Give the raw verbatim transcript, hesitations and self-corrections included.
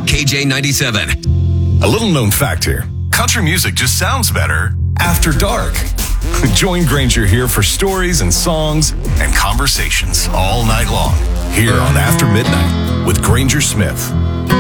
K J ninety-seven. A little known fact here. Country music just sounds better after dark. Join Granger here for stories and songs and conversations all night long here on After Midnight with Granger Smith.